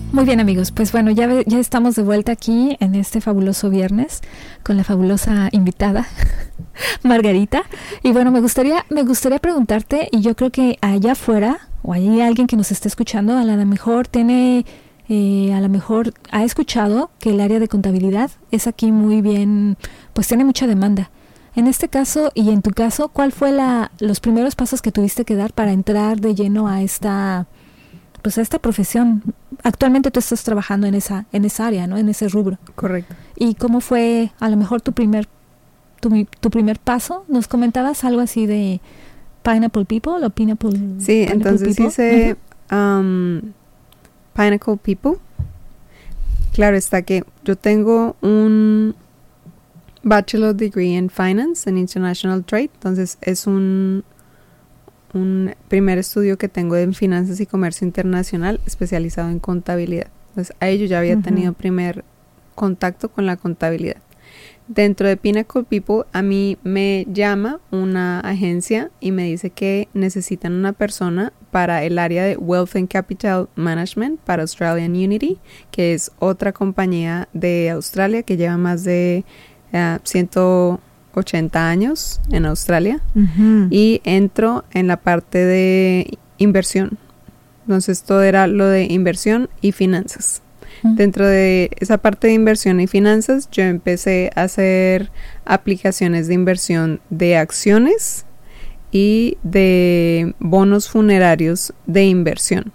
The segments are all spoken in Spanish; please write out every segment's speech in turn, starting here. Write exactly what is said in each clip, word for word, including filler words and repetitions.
Muy bien, amigos, pues bueno, ya, ve, ya estamos de vuelta aquí en este fabuloso viernes con la fabulosa invitada Margarita. Y bueno, me gustaría me gustaría preguntarte, y yo creo que allá afuera o hay alguien que nos esté escuchando, a lo mejor tiene eh, a lo mejor ha escuchado que el área de contabilidad es aquí muy bien, pues tiene mucha demanda. En este caso y en tu caso, ¿cuál fue la los primeros pasos que tuviste que dar para entrar de lleno a esta pues a esta profesión? Actualmente tú estás trabajando en esa en esa área, ¿no? En ese rubro. Correcto. ¿Y cómo fue a lo mejor tu primer tu, tu primer paso? Nos comentabas algo así de Pineapple People o Pineapple. Sí, Pineapple entonces People. hice uh-huh. um, Pineapple People. Claro está que yo tengo un Bachelor Degree in Finance and International Trade, entonces es un un primer estudio que tengo en Finanzas y Comercio Internacional especializado en contabilidad. Entonces a ello ya había uh-huh. tenido primer contacto con la contabilidad. Dentro de Pinnacle People a mí me llama una agencia y me dice que necesitan una persona para el área de Wealth and Capital Management para Australian Unity, que es otra compañía de Australia que lleva más de uh, ciento ochenta años en Australia, uh-huh. y entro en la parte de inversión. Entonces todo era lo de inversión y finanzas. Uh-huh. Dentro de esa parte de inversión y finanzas yo empecé a hacer aplicaciones de inversión de acciones y de bonos funerarios de inversión.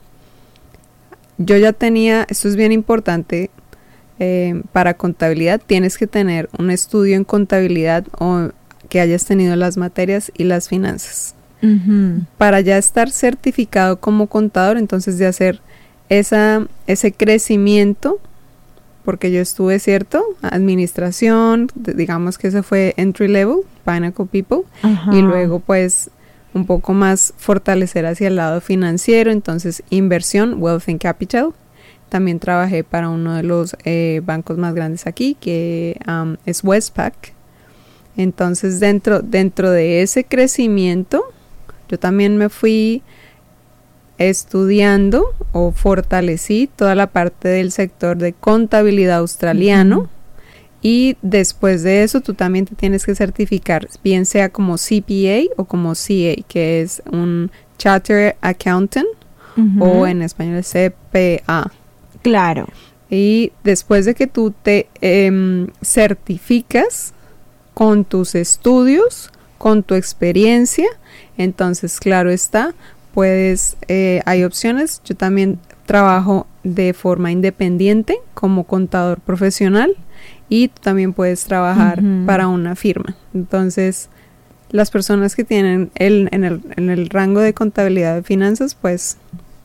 Yo ya tenía, esto es bien importante, Eh, para contabilidad tienes que tener un estudio en contabilidad o que hayas tenido las materias y las finanzas. Uh-huh. Para ya estar certificado como contador, entonces de hacer esa, ese crecimiento, porque yo estuve, ¿cierto? Administración, digamos que ese fue entry level, Pinnacle People, uh-huh. y luego pues un poco más fortalecer hacia el lado financiero, entonces inversión, Wealth and Capital. También trabajé para uno de los eh, bancos más grandes aquí, que um, es Westpac. Entonces, dentro, dentro de ese crecimiento, yo también me fui estudiando o fortalecí toda la parte del sector de contabilidad australiano. Uh-huh. Y después de eso, tú también te tienes que certificar, bien sea como C P A o como C A, que es un Chartered Accountant, uh-huh. o en español C P A. Claro. Y después de que tú te eh, certificas con tus estudios, con tu experiencia, entonces claro está, puedes, eh, hay opciones. Yo también trabajo de forma independiente como contador profesional y tú también puedes trabajar uh-huh. para una firma. Entonces las personas que tienen el, en, el, en el rango de contabilidad de finanzas, pues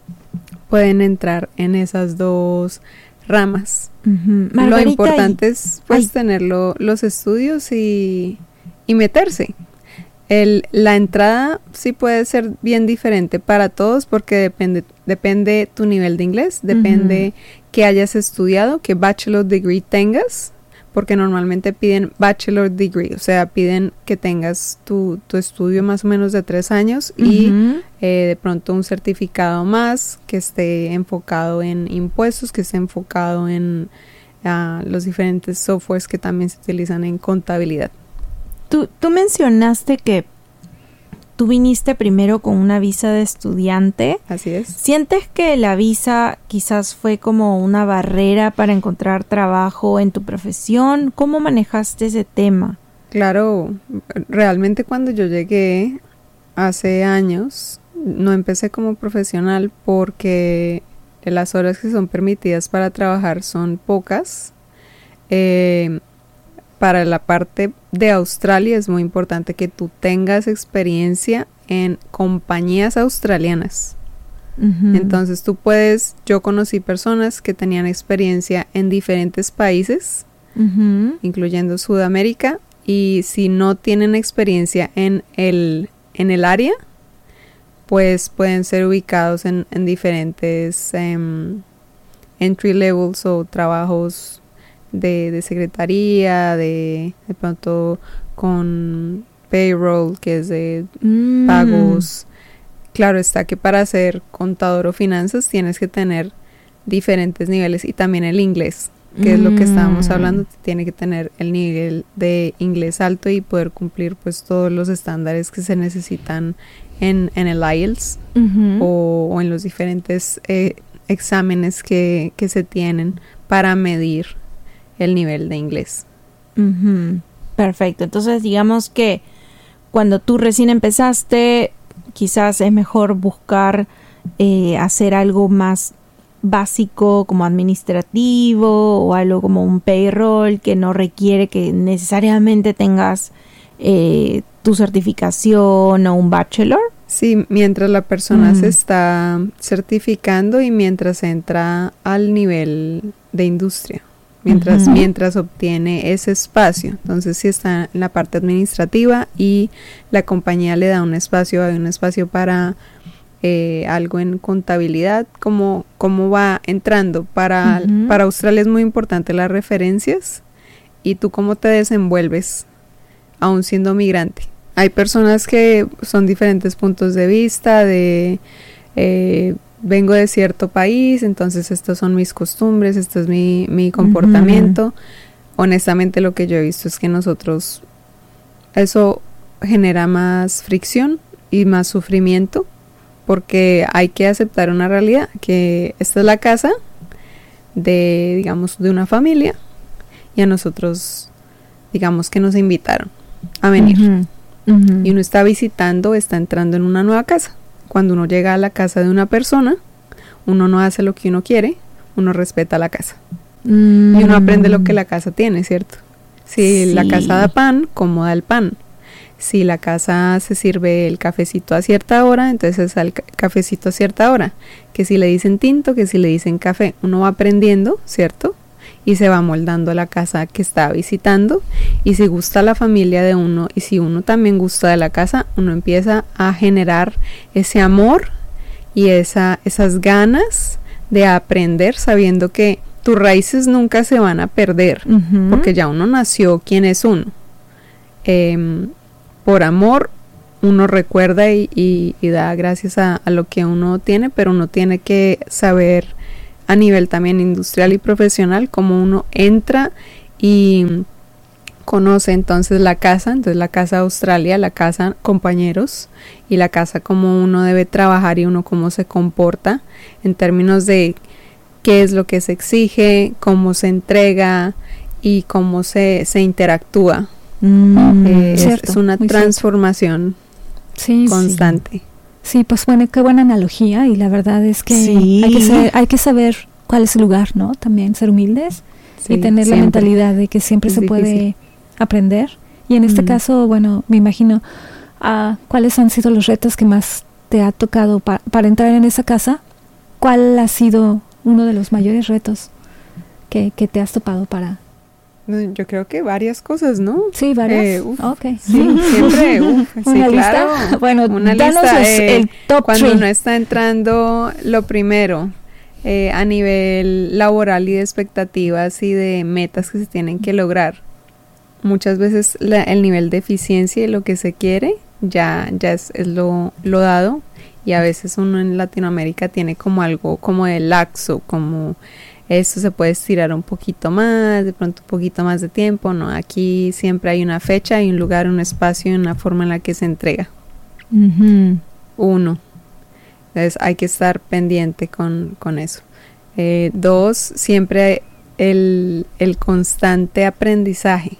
pueden entrar en esas dos ramas. Uh-huh. Lo importante y... es pues Ay. tener lo, los estudios y, y meterse. El, la entrada sí puede ser bien diferente para todos porque depende, depende tu nivel de inglés, depende uh-huh. que hayas estudiado, qué bachelor degree tengas, porque normalmente piden bachelor degree, o sea, piden que tengas tu, tu estudio más o menos de tres años uh-huh. y eh, de pronto un certificado más que esté enfocado en impuestos, que esté enfocado en uh, los diferentes softwares que también se utilizan en contabilidad. Tú, tú mencionaste que tú viniste primero con una visa de estudiante. Así es. ¿Sientes que la visa quizás fue como una barrera para encontrar trabajo en tu profesión? ¿Cómo manejaste ese tema? Claro, realmente cuando yo llegué hace años, no empecé como profesional porque las horas que son permitidas para trabajar son pocas. Eh, Para la parte de Australia es muy importante que tú tengas experiencia en compañías australianas. Uh-huh. Entonces tú puedes, yo conocí personas que tenían experiencia en diferentes países, uh-huh. incluyendo Sudamérica, y si no tienen experiencia en el, en el área, pues pueden ser ubicados en, en diferentes um, entry levels o trabajos De, de secretaría, de, de pronto con payroll, que es de mm. pagos. Claro está que para ser contador o finanzas tienes que tener diferentes niveles, y también el inglés, que es lo que estábamos Mm. hablando. Tiene que tener el nivel de inglés alto y poder cumplir pues todos los estándares que se necesitan en, en el I E L T S Ujú. o, o en los diferentes eh, exámenes que, que se tienen para medir el nivel de inglés. Ujú. Perfecto. Entonces, digamos que cuando tú recién empezaste, quizás es mejor buscar eh, hacer algo más básico como administrativo o algo como un payroll que no requiere que necesariamente tengas eh, tu certificación o un bachelor. Sí, mientras la persona Mm. se está certificando y mientras entra al nivel de industria, mientras, Ujú. mientras obtiene ese espacio. Entonces, si está en la parte administrativa y la compañía le da un espacio, hay un espacio para eh, algo en contabilidad, cómo, cómo va entrando. Para, Ujú. para Australia es muy importante las referencias y tú cómo te desenvuelves aún siendo migrante. Hay personas que son diferentes puntos de vista, de eh, vengo de cierto país, entonces estas son mis costumbres, este es mi, mi comportamiento. Ujú. Honestamente, lo que yo he visto es que nosotros, eso genera más fricción y más sufrimiento, porque hay que aceptar una realidad, que esta es la casa de, digamos, de una familia, y a nosotros, digamos, que nos invitaron a venir. Ujú. Ujú. Y uno está visitando, está entrando en una nueva casa. Cuando uno llega a la casa de una persona, uno no hace lo que uno quiere, uno respeta la casa. Mm. Y uno aprende lo que la casa tiene, ¿cierto? Si Sí. la casa da pan, ¿cómo da el pan? Si la casa se sirve el cafecito a cierta hora, entonces al ca- cafecito a cierta hora. Que si le dicen tinto, que si le dicen café. Uno va aprendiendo, ¿cierto? Y se va moldando a la casa que está visitando. Y si gusta la familia de uno y si uno también gusta de la casa, uno empieza a generar ese amor y esa, esas ganas de aprender, sabiendo que tus raíces nunca se van a perder, Ujú. porque ya uno nació quién es uno. Em, por amor uno recuerda y, y- y da gracias a, a lo que uno tiene, pero uno tiene que saber a nivel también industrial y profesional cómo uno entra y conoce entonces la casa, entonces la casa de Australia, la casa compañeros y la casa cómo uno debe trabajar y uno cómo se comporta en términos de qué es lo que se exige, cómo se entrega y cómo se, se interactúa. Mm. Eh, es- Cierto, es una muy cierto. transformación Sí, constante. sí, pues bueno, qué buena analogía, y la verdad es que Sí. hay que ser- hay que saber cuál es el lugar, ¿no? También ser humildes Sí, y tener la siempre. mentalidad de que siempre Es se difícil. puede aprender. Y en este Mm. caso, bueno, me imagino, ah, ¿cuáles han sido los retos que más te ha tocado pa- para entrar en esa casa? ¿Cuál ha sido uno de los mayores retos que, que te has topado para...? No, yo creo que varias cosas, ¿no? Sí, varias. Eh, uf, Ok. Sí, siempre, uf, sí, ¿Una claro. lista? Bueno, Una danos lista, los- eh, el top Cuando three. uno está entrando, lo primero, eh, a nivel laboral y de expectativas y de metas que se tienen que lograr. Muchas veces la- el nivel de eficiencia y lo que se quiere ya, ya es, es lo, lo dado, y a veces uno en Latinoamérica tiene como algo como de laxo, como esto se puede estirar un poquito más, de pronto un poquito más de tiempo, ¿no? Aquí siempre hay una fecha, hay un lugar, un espacio y una forma en la que se entrega. Ujú. Uno. Entonces hay que estar pendiente con, con eso. Eh, dos, siempre el, el constante aprendizaje.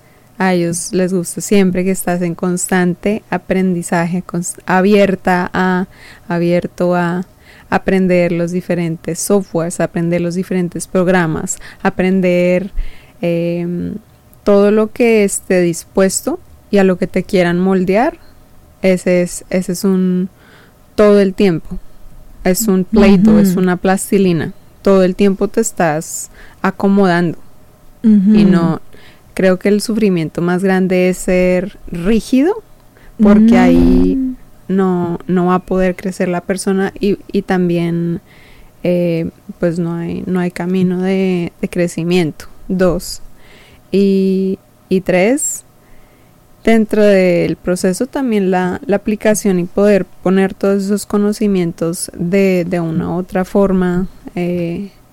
A ellos les gusta siempre que estás en constante aprendizaje, const- abierta a, abierto a aprender los diferentes softwares, aprender los diferentes programas, aprender eh, todo lo que esté dispuesto y a lo que te quieran moldear. Ese es, ese es un todo el tiempo. Es un pleito, Ujú. es una plastilina. Todo el tiempo te estás acomodando. Ujú. Y no, creo que el sufrimiento más grande es ser rígido, porque Mm. ahí no, no va a poder crecer la persona y, y también eh, pues no hay, no hay camino de, de crecimiento. Dos. Y, y tres, dentro del proceso también la, la aplicación y poder poner todos esos conocimientos de, de una u otra forma eh,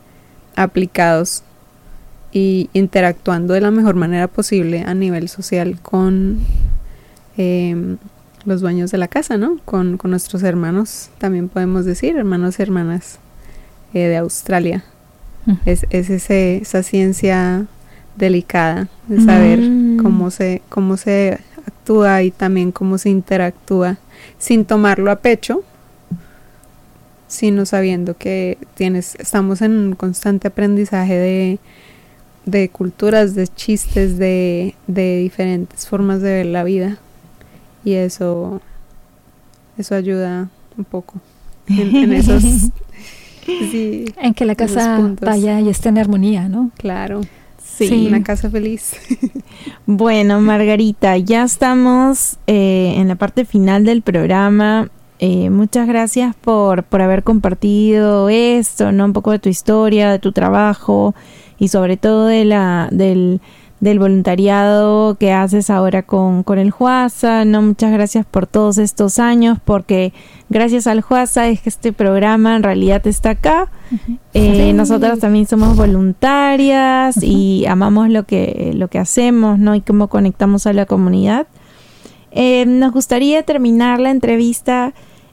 aplicados y interactuando de la mejor manera posible a nivel social con eh, los dueños de la casa, ¿no? Con, con nuestros hermanos, también podemos decir, hermanos y hermanas eh, de Australia. Mm. Es, es ese, esa ciencia delicada de saber mm. cómo se, cómo se actúa y también cómo se interactúa sin tomarlo a pecho, sino sabiendo que tienes, estamos en un constante aprendizaje de, de culturas, de chistes, de, de diferentes formas de ver la vida, y eso eso ayuda un poco en, en esos sí, en que la casa vaya y esté en armonía, ¿no? Claro. Sí. Sí, una casa feliz. Bueno, Margarita, ya estamos eh, en la parte final del programa. Eh, muchas gracias por, por haber compartido esto, ¿no? Un poco de tu historia, de tu trabajo y sobre todo de la del, del voluntariado que haces ahora con, con el Hwasa, ¿no? Muchas gracias por todos estos años, porque gracias al Hwasa es que este programa en realidad está acá. Uh-huh. Eh, sí. Nosotras también somos voluntarias uh-huh. y amamos lo que, lo que hacemos, ¿no? Y cómo conectamos a la comunidad. Eh, nos gustaría terminar la entrevista,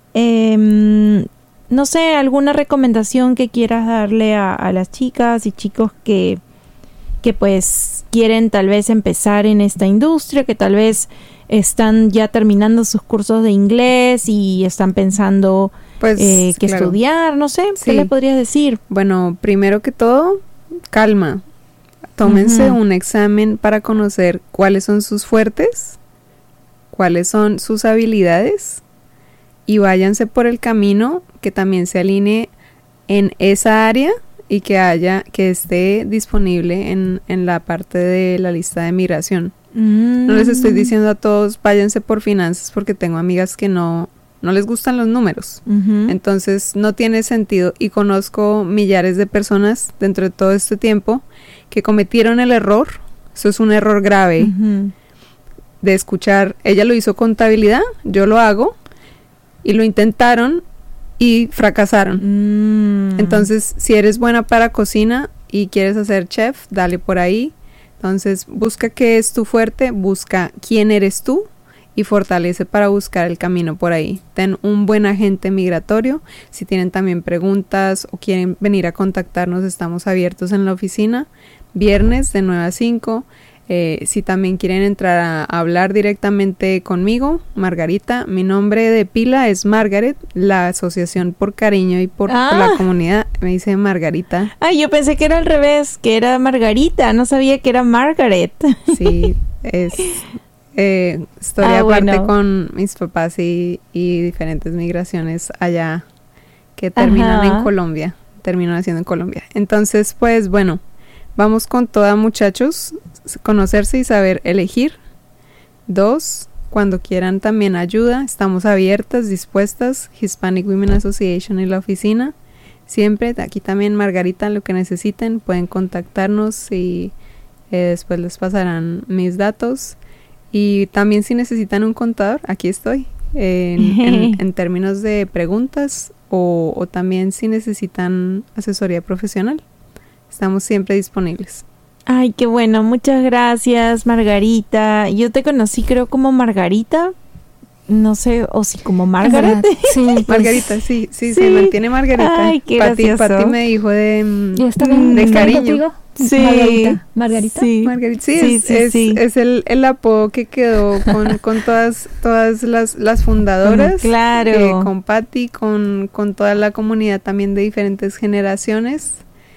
eh, no sé, alguna recomendación que quieras darle a, a las chicas y chicos que, que pues quieren tal vez empezar en esta industria, que tal vez están ya terminando sus cursos de inglés y están pensando pues, eh, qué claro. estudiar, no sé, ¿qué sí. les podrías decir? Bueno, primero que todo, calma, tómense uh-huh. un examen para conocer cuáles son sus fuertes, cuáles son sus habilidades y váyanse por el camino que también se alinee en esa área y que haya, que esté disponible en, en la parte de la lista de migración. Mm. No les estoy diciendo a todos váyanse por finanzas, porque tengo amigas que no, no les gustan los números. Uh-huh. Entonces no tiene sentido, y conozco millares de personas dentro de todo este tiempo que cometieron el error, eso es un error grave, uh-huh. de escuchar, ella lo hizo contabilidad, yo lo hago, y lo intentaron y fracasaron. Mm. Entonces, si eres buena para cocina y quieres hacer chef, dale por ahí. Entonces, busca qué es tu fuerte, busca quién eres tú y fortalece para buscar el camino por ahí. Ten un buen agente migratorio. Si tienen también preguntas o quieren venir a contactarnos, estamos abiertos en la oficina, viernes de nueve a cinco. Eh, si también quieren entrar a, a hablar directamente conmigo, Margarita, mi nombre de pila es Margaret, la asociación por cariño y por, ah. por la comunidad me dice Margarita. Ay, yo pensé que era al revés, que era Margarita, no sabía que era Margaret. Sí, es eh, historia ah, aparte bueno. con mis papás y, y diferentes migraciones allá que terminan Ajá. en Colombia, terminan haciendo en Colombia. Entonces, pues bueno, vamos con toda, muchachos, conocerse y saber elegir. Dos, cuando quieran también ayuda, estamos abiertas, dispuestas, Hispanic Women Association y la oficina. Siempre, aquí también Margarita, lo que necesiten, pueden contactarnos y eh, después les pasarán mis datos. Y también si necesitan un contador, aquí estoy, eh, en, en, en términos de preguntas o, o también si necesitan asesoría profesional. Estamos siempre disponibles. Ay, qué bueno. Muchas gracias, Margarita. Yo te conocí, creo, como Margarita. No sé, o si como Margaret. Sí, pues, Margarita, sí, sí, sí, se mantiene Margarita. Ay, qué Pati, gracioso. Pati me dijo de, ¿Y está bien, de ¿está cariño. Contigo? Sí. Margarita. ¿Margarita? Sí. Margarita, sí, sí, es, sí, es, sí. es el, el apodo que quedó con, con todas todas las, las fundadoras. Claro. Eh, con Pati, con, con toda la comunidad también de diferentes generaciones.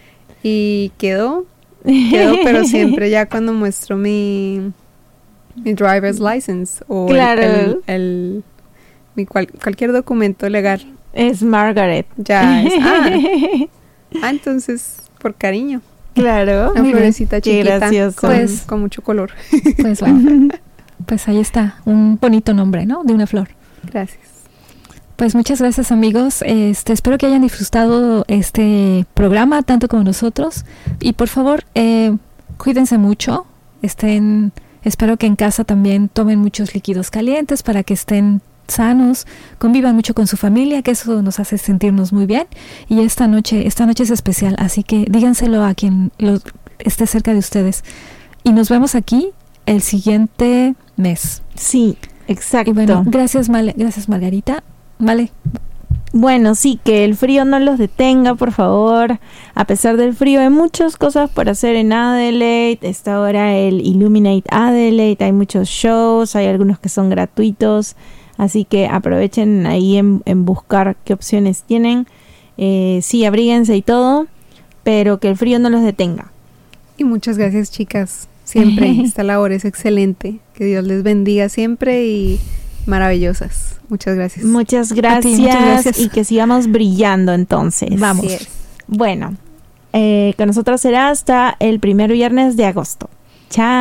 Y quedó, quedó, pero siempre ya cuando muestro mi, mi driver's license o claro. el, el, el mi cual, cualquier documento legal. Es Margaret. Ya es. Ah, ah entonces, por cariño. Claro. Una florecita chiquita con, pues, con mucho color. Pues bueno, pues ahí está, un bonito nombre, ¿no? De una flor. Gracias. Pues muchas gracias, amigos. Este, espero que hayan disfrutado este programa tanto como nosotros. Y por favor, eh, cuídense mucho. Estén, espero que en casa también tomen muchos líquidos calientes para que estén sanos, convivan mucho con su familia, que eso nos hace sentirnos muy bien. Y esta noche, esta noche es especial, así que díganselo a quien lo, esté cerca de ustedes. Y nos vemos aquí el siguiente mes. Sí, exacto. Y bueno, gracias, Male, gracias, Margarita. Male. Bueno, sí, que el frío no los detenga, por favor. A pesar del frío, hay muchas cosas por hacer en Adelaide. Está ahora el Illuminate Adelaide. Hay muchos shows, hay algunos que son gratuitos. Así que aprovechen ahí en, en buscar qué opciones tienen. Eh, sí, abríguense y todo, pero que el frío no los detenga. Y muchas gracias, chicas. Siempre esta labor es excelente. Que Dios les bendiga siempre y maravillosas. Muchas gracias. Muchas gracias, ti, muchas gracias. Y que sigamos brillando entonces. Vamos. Así es. Bueno, eh, con nosotros será hasta el primer viernes de agosto. Chao.